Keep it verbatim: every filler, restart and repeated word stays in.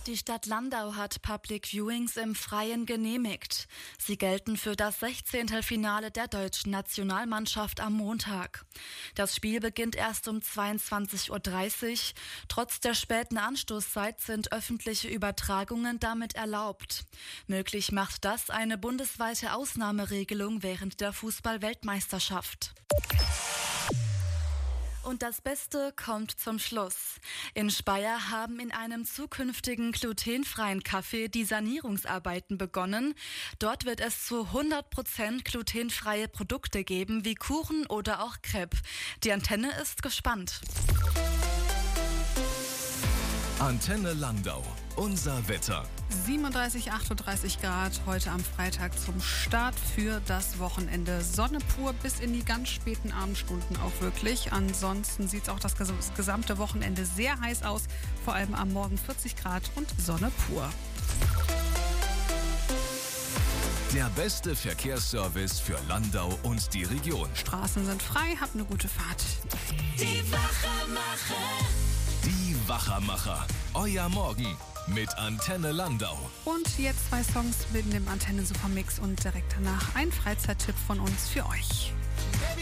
Die Stadt Landau hat Public Viewings im Freien genehmigt. Sie gelten für das Sechzehntelfinale der deutschen Nationalmannschaft am Montag. Das Spiel beginnt erst um zweiundzwanzig Uhr dreißig. Trotz der späten Anstoßzeit sind öffentliche Übertragungen damit erlaubt. Möglich macht das eine bundesweite Ausnahmeregelung während der Fußball-Weltmeisterschaft. Und das Beste kommt zum Schluss. In Speyer haben in einem zukünftigen glutenfreien Café die Sanierungsarbeiten begonnen. Dort wird es zu hundert Prozent glutenfreie Produkte geben, wie Kuchen oder auch Crepe. Die Antenne ist gespannt. Antenne Landau. Unser Wetter. siebenunddreißig, achtunddreißig Grad heute am Freitag zum Start für das Wochenende. Sonne pur bis in die ganz späten Abendstunden auch wirklich. Ansonsten sieht es auch das gesamte Wochenende sehr heiß aus. Vor allem am Morgen vierzig Grad und Sonne pur. Der beste Verkehrsservice für Landau und die Region. Straßen sind frei, habt eine gute Fahrt. Die Wachermacher. Die Wachermacher. Euer Morgen mit Antenne Landau. Und jetzt zwei Songs bilden dem Antenne Supermix und direkt danach ein Freizeittipp von uns für euch.